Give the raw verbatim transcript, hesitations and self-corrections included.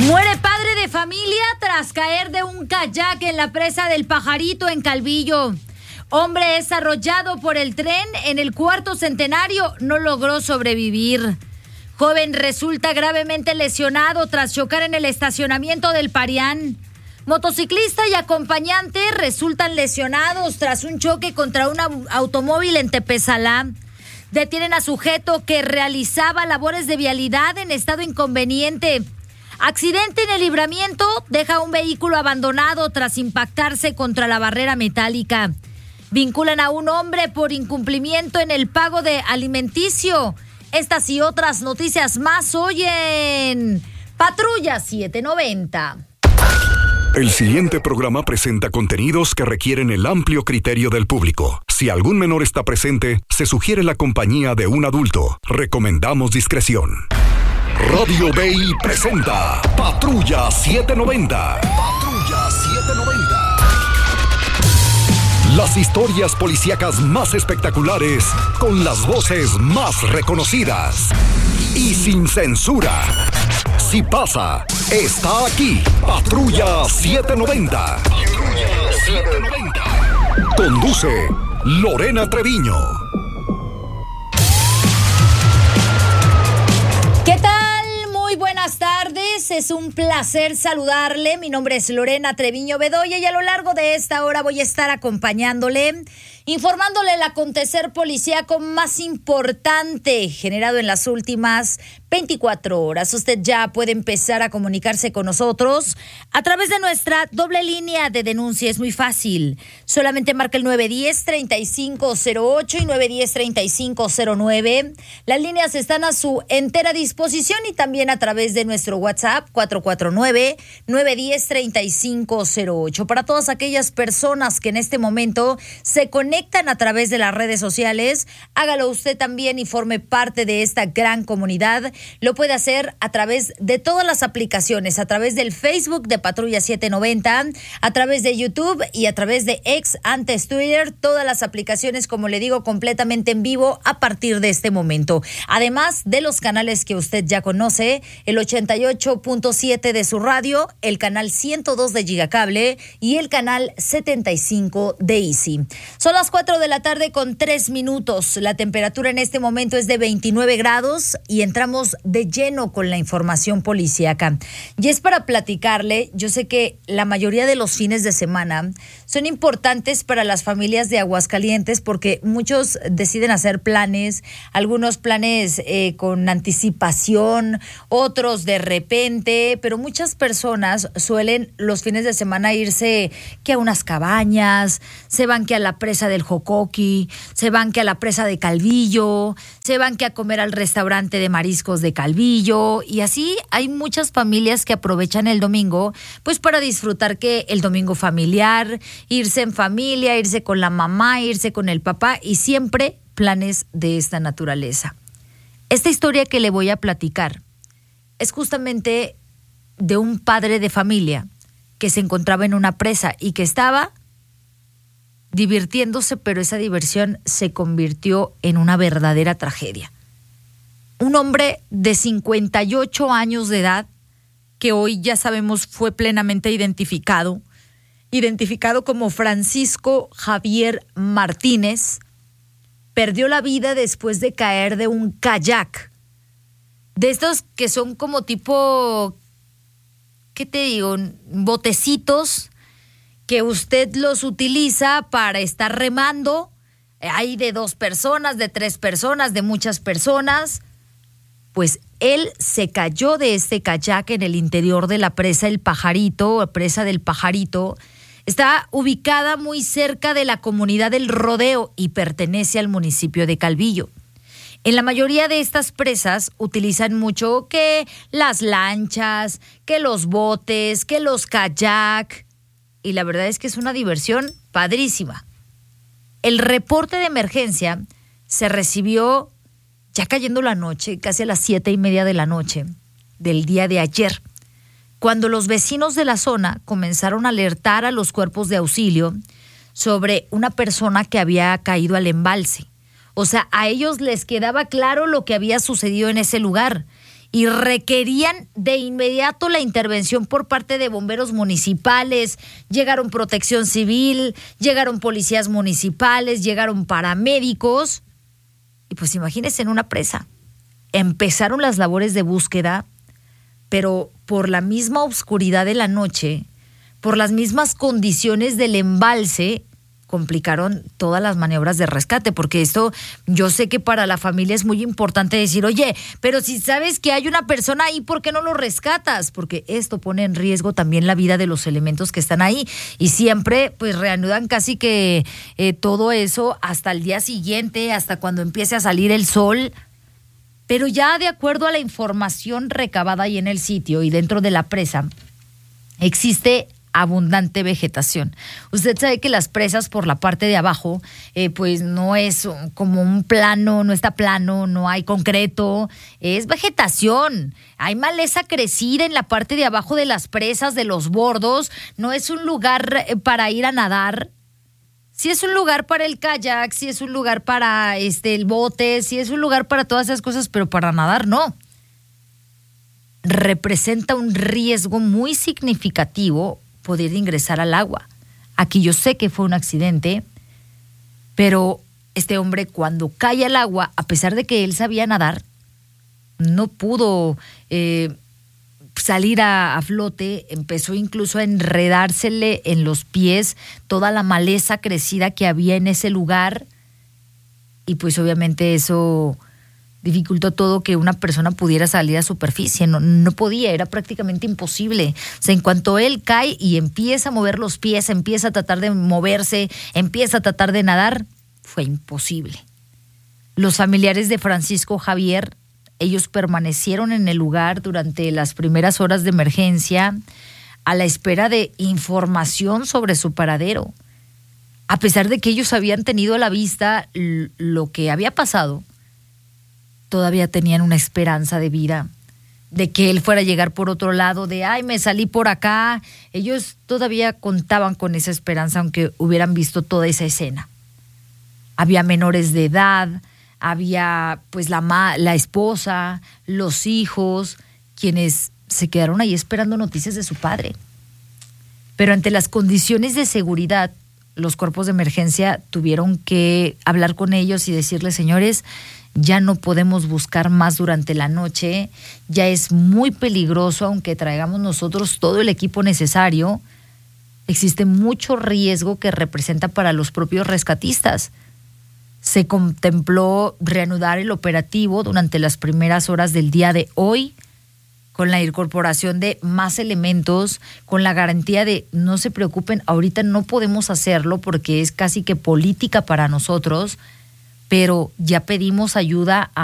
Muere padre de familia tras caer de un kayak en la presa del Pajarito en Calvillo. Hombre es arrollado por el tren en el cuarto centenario, no logró sobrevivir. Joven resulta gravemente lesionado tras chocar en el estacionamiento del Parián. Motociclista y acompañante resultan lesionados tras un choque contra un automóvil en Tepezalá. Detienen a sujeto que realizaba labores de vialidad en estado inconveniente. Accidente en el Libramiento deja un vehículo abandonado tras impactarse contra la barrera metálica. Vinculan a un hombre por incumplimiento en el pago de alimenticio. Estas y otras noticias más hoy en Patrulla setecientos noventa. El siguiente programa presenta contenidos que requieren el amplio criterio del público. Si algún menor está presente, se sugiere la compañía de un adulto. Recomendamos discreción. Radio Bay presenta Patrulla setecientos noventa. Patrulla setecientos noventa. Las historias policíacas más espectaculares con las voces más reconocidas y sin censura. Si pasa, está aquí. Patrulla setecientos noventa. Patrulla setecientos noventa. Conduce Lorena Treviño. ¿Qué tal? Muy buenas tardes, es un placer saludarle. Mi nombre es Lorena Treviño Bedoya y a lo largo de esta hora voy a estar acompañándole, informándole el acontecer policíaco más importante generado en las últimas veinticuatro horas. Usted ya puede empezar a comunicarse con nosotros a través de nuestra doble línea de denuncia. Es muy fácil. Solamente marca el nueve uno cero, treinta y cinco cero ocho y nueve uno cero, treinta y cinco cero nueve. Las líneas están a su entera disposición y también a través de nuestro WhatsApp cuatro cuatro nueve, nueve uno cero, treinta y cinco cero ocho. Para todas aquellas personas que en este momento se conectan a través de las redes sociales, hágalo usted también y forme parte de esta gran comunidad. Lo puede hacer a través de todas las aplicaciones, a través del Facebook de Patrulla setecientos noventa, a través de YouTube y a través de X, antes Twitter, todas las aplicaciones, como le digo, completamente en vivo a partir de este momento. Además de los canales que usted ya conoce, el ochenta y ocho punto siete de su radio, el canal ciento dos de Gigacable y el canal setenta y cinco de Easy. Son las cuatro de la tarde con tres minutos. La temperatura en este momento es de veintinueve grados y entramos de lleno con la información policíaca. Y es para platicarle, yo sé que la mayoría de los fines de semana son importantes para las familias de Aguascalientes porque muchos deciden hacer planes, algunos planes eh, con anticipación, otros de repente, pero muchas personas suelen los fines de semana irse que a unas cabañas, se van que a la presa del Jocoqui, se van que a la presa de Calvillo, se van que a comer al restaurante de mariscos de Calvillo, y así hay muchas familias que aprovechan el domingo pues para disfrutar que el domingo familiar, irse en familia, irse con la mamá, irse con el papá y siempre planes de esta naturaleza. Esta historia que le voy a platicar es justamente de un padre de familia que se encontraba en una presa y que estaba divirtiéndose, pero esa diversión se convirtió en una verdadera tragedia. Un hombre de cincuenta y ocho años de edad, que hoy ya sabemos fue plenamente identificado, identificado como Francisco Javier Martínez, perdió la vida después de caer de un kayak. De estos que son como tipo, ¿qué te digo? Botecitos que usted los utiliza para estar remando. Hay de dos personas, de tres personas, de muchas personas. Pues él se cayó de este kayak en el interior de la presa El Pajarito, presa del Pajarito. Está ubicada muy cerca de la comunidad del Rodeo y pertenece al municipio de Calvillo. En la mayoría de estas presas utilizan mucho que las lanchas, que los botes, que los kayak. Y la verdad es que es una diversión padrísima. El reporte de emergencia se recibió ya cayendo la noche, casi a las siete y media de la noche del día de ayer, cuando los vecinos de la zona comenzaron a alertar a los cuerpos de auxilio sobre una persona que había caído al embalse. O sea, a ellos les quedaba claro lo que había sucedido en ese lugar y requerían de inmediato la intervención por parte de bomberos municipales. Llegaron Protección Civil, llegaron policías municipales, llegaron paramédicos. Y pues imagínense en una presa. Empezaron las labores de búsqueda, pero por la misma oscuridad de la noche, por las mismas condiciones del embalse, complicaron todas las maniobras de rescate, porque esto yo sé que para la familia es muy importante decir, oye, pero si sabes que hay una persona ahí, ¿por qué no lo rescatas? Porque esto pone en riesgo también la vida de los elementos que están ahí, y siempre pues reanudan casi que eh, todo eso hasta el día siguiente, hasta cuando empiece a salir el sol. Pero ya de acuerdo a la información recabada ahí en el sitio y dentro de la presa, existe abundante vegetación. Usted sabe que las presas por la parte de abajo, eh, pues no es como un plano, no está plano, no hay concreto, es vegetación. Hay maleza crecida en la parte de abajo de las presas, de los bordos. No es un lugar para ir a nadar. Sí es un lugar para el kayak, sí es un lugar para este el bote, sí es un lugar para todas esas cosas, pero para nadar no. Representa un riesgo muy significativo poder ingresar al agua. Aquí yo sé que fue un accidente, pero este hombre cuando cae al agua, a pesar de que él sabía nadar, no pudo eh, salir a, a flote, empezó incluso a enredársele en los pies toda la maleza crecida que había en ese lugar, y pues obviamente eso dificultó todo que una persona pudiera salir a superficie. No, no podía, era prácticamente imposible. O sea, en cuanto él cae y empieza a mover los pies, empieza a tratar de moverse, empieza a tratar de nadar, fue imposible. Los familiares de Francisco Javier, ellos permanecieron en el lugar durante las primeras horas de emergencia a la espera de información sobre su paradero. A pesar de que ellos habían tenido a la vista lo que había pasado, todavía tenían una esperanza de vida, de que él fuera a llegar por otro lado, de ay, me salí por acá. Ellos todavía contaban con esa esperanza, aunque hubieran visto toda esa escena. Había menores de edad, había pues la, ma- la esposa, los hijos, quienes se quedaron ahí esperando noticias de su padre. Pero ante las condiciones de seguridad, los cuerpos de emergencia tuvieron que hablar con ellos y decirles, señores, ya no podemos buscar más durante la noche, ya es muy peligroso, aunque traigamos nosotros todo el equipo necesario, existe mucho riesgo que representa para los propios rescatistas. Se contempló reanudar el operativo durante las primeras horas del día de hoy, con la incorporación de más elementos, con la garantía de no se preocupen, ahorita no podemos hacerlo porque es casi que política para nosotros, pero ya pedimos ayuda a